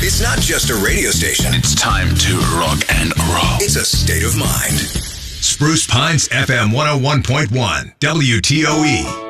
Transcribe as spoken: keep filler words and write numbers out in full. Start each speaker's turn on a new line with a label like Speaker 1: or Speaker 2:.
Speaker 1: It's not just a radio station.
Speaker 2: It's time to rock and roll.
Speaker 1: It's a state of mind. Spruce Pines F M one oh one point one, W T O E.